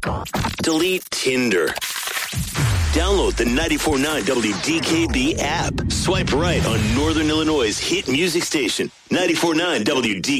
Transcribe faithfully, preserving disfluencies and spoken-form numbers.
Delete Tinder. Download the ninety-four point nine W D K B app. Swipe right on Northern Illinois' hit music station, ninety-four point nine W D K B.